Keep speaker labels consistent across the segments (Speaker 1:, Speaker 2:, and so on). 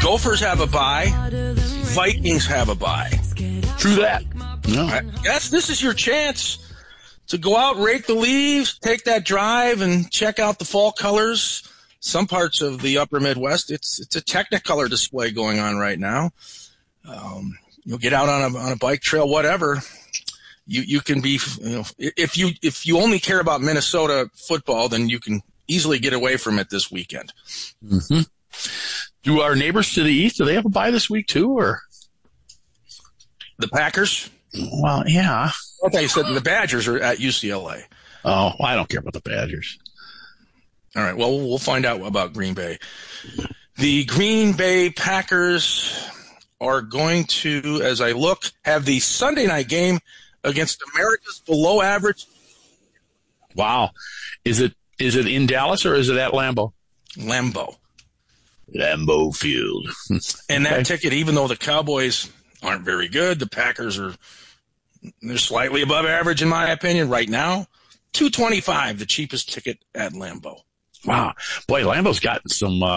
Speaker 1: Gophers have a bye. Vikings have a bye.
Speaker 2: True that. No.
Speaker 1: Yes, this is your chance to go out, rake the leaves, take that drive, and check out the fall colors. Some parts of the upper Midwest, it's a Technicolor display going on right now. You'll get out on a bike trail, whatever. You can be, if you only care about Minnesota football, then you can easily get away from it this weekend.
Speaker 2: Mm-hmm. Do our neighbors to the east, do they have a bye this week too, or
Speaker 1: the Packers?
Speaker 2: Well, yeah.
Speaker 1: I thought you said the Badgers are at UCLA.
Speaker 2: Oh, I don't care about the Badgers.
Speaker 1: All right. Well, we'll find out about Green Bay. The Green Bay Packers are going to, as I look, have the Sunday night game against America's below average.
Speaker 2: Wow. Is it in Dallas or is it at Lambeau?
Speaker 1: Lambeau
Speaker 2: Field.
Speaker 1: And that ticket, even though the Cowboys aren't very good, the Packers they're slightly above average in my opinion right now. $225, the cheapest ticket at Lambeau.
Speaker 2: Wow. Boy, Lambeau's gotten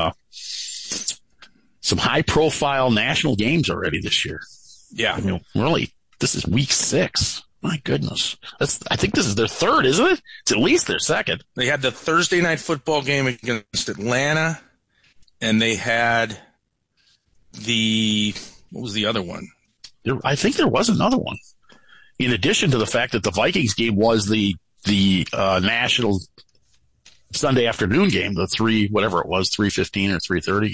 Speaker 2: some high profile national games already this year.
Speaker 1: Yeah.
Speaker 2: I mean, really, this is week 6. My goodness. I think this is their third, isn't it? It's at least their second.
Speaker 1: They had the Thursday night football game against Atlanta, and they had what was the other one?
Speaker 2: I think there was another one. In addition to the fact that the Vikings game was the national Sunday afternoon game, the 3:15 or 3:30